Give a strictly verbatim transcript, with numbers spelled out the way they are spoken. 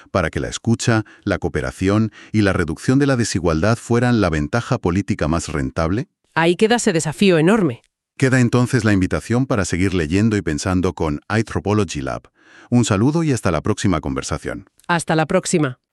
para que la escucha, la cooperación y la reducción de la desigualdad fueran la ventaja política más rentable? Ahí queda ese desafío enorme. Queda entonces la invitación para seguir leyendo y pensando con iTropology Lab. Un saludo y hasta la próxima conversación. Hasta la próxima.